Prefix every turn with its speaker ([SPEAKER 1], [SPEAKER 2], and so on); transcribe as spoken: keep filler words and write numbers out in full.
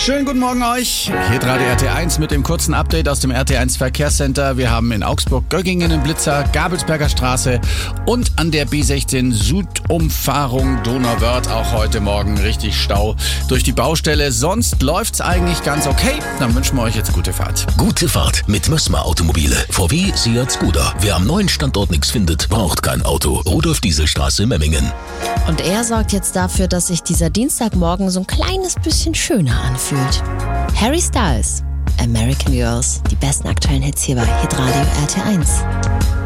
[SPEAKER 1] Schönen guten Morgen euch. Hier gerade R T eins mit dem kurzen Update aus dem R T eins Verkehrscenter. Wir haben in Augsburg-Göggingen einen Blitzer, Gabelsberger Straße und an der B sechzehn Südumfahrung Donauwörth auch heute Morgen richtig Stau durch die Baustelle. Sonst läuft's eigentlich ganz okay. Dann wünschen wir euch jetzt gute Fahrt.
[SPEAKER 2] Gute Fahrt mit Mössmer Automobile. V W, Seat, Skoda. Wer am neuen Standort nichts findet, braucht kein Auto. Rudolf-Diesel-Straße, Memmingen.
[SPEAKER 3] Und er sorgt jetzt dafür, dass sich dieser Dienstagmorgen so ein kleines bisschen schöner anfühlt. Harry Styles, American Girls, die besten aktuellen Hits hier bei Hitradio R T eins.